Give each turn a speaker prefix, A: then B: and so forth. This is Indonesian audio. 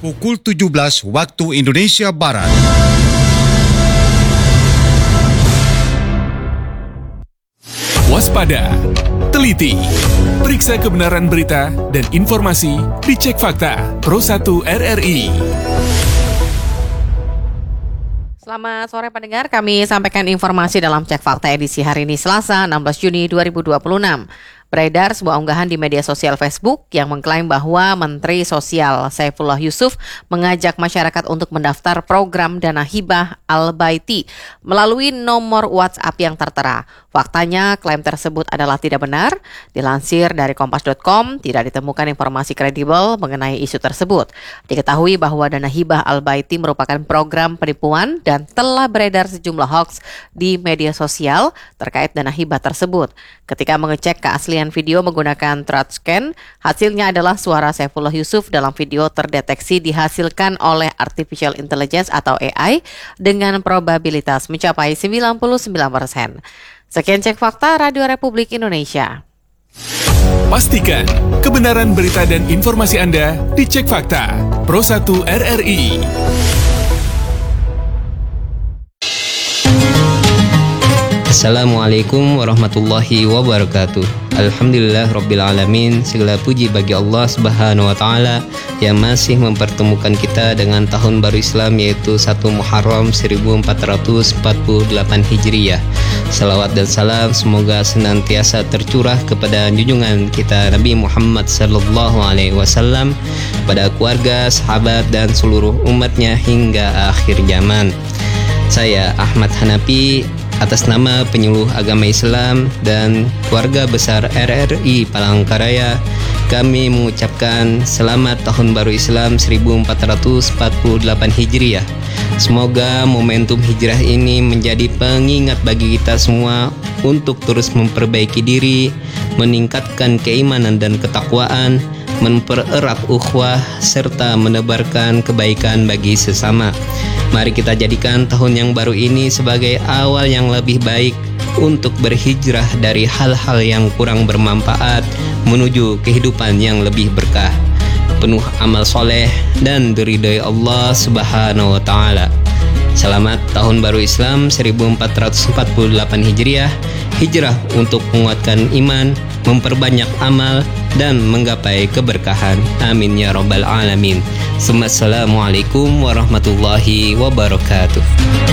A: pukul 17 waktu Indonesia Barat.
B: Waspada, teliti, periksa kebenaran berita dan informasi di Cek Fakta Pro 1 RRI.
C: Selamat sore pendengar, kami sampaikan informasi dalam Cek Fakta edisi hari ini Selasa 16 Juni 2026. Beredar sebuah unggahan di media sosial Facebook yang mengklaim bahwa Menteri Sosial Saifullah Yusuf mengajak masyarakat untuk mendaftar program dana hibah Al-Baiti melalui nomor WhatsApp yang tertera. Faktanya, klaim tersebut adalah tidak benar. Dilansir dari kompas.com, tidak ditemukan informasi kredibel mengenai isu tersebut. Diketahui bahwa dana hibah Al-Baiti merupakan program penipuan dan telah beredar sejumlah hoaks di media sosial terkait dana hibah tersebut. Ketika mengecek keaslian video menggunakan TruthScan, hasilnya adalah suara Saifullah Yusuf dalam video terdeteksi dihasilkan oleh Artificial Intelligence atau AI dengan probabilitas mencapai 99%. Sekian Cek Fakta Radio Republik Indonesia.
B: Pastikan kebenaran berita dan informasi Anda di Cek Fakta Pro 1 RRI.
D: Assalamualaikum warahmatullahi wabarakatuh. Alhamdulillah Rabbil Alamin. Segala puji bagi Allah Subhanahu wa Ta'ala yang masih mempertemukan kita dengan tahun baru Islam, yaitu 1 Muharram 1448 Hijriyah. Salawat dan salam semoga senantiasa tercurah kepada junjungan kita Nabi Muhammad sallallahu alaihi wasallam, pada keluarga, sahabat dan seluruh umatnya hingga akhir zaman. Saya Ahmad Hanafi atas nama penyuluh agama Islam dan keluarga besar RRI Palangkaraya, kami mengucapkan selamat Tahun Baru Islam 1448 Hijriah. Semoga momentum hijrah ini menjadi pengingat bagi kita semua untuk terus memperbaiki diri, meningkatkan keimanan dan ketakwaan, mempererat ukhuwah, serta menebarkan kebaikan bagi sesama. Mari kita jadikan tahun yang baru ini sebagai awal yang lebih baik untuk berhijrah dari hal-hal yang kurang bermanfaat menuju kehidupan yang lebih berkah, penuh amal soleh dan diridhoi Allah Subhanahu wa Ta'ala. Selamat Tahun Baru Islam 1448 Hijriah. Hijrah untuk menguatkan iman, memperbanyak amal dan menggapai keberkahan. Amin ya rabbal alamin. Assalamualaikum warahmatullahi wabarakatuh.